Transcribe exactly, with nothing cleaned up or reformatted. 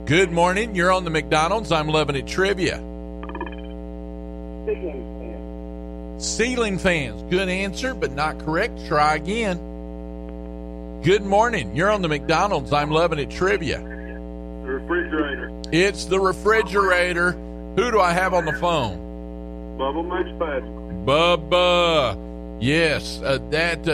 Good morning. You're on the McDonald's. I'm loving it trivia. Ceiling fan. Ceiling fans. Good answer, but not correct. Try again. Good morning. You're on the McDonald's. I'm loving it trivia. The refrigerator. It's the refrigerator. Who do I have on the phone? Bubba McSpadden. Bubba. Yes, uh, that uh,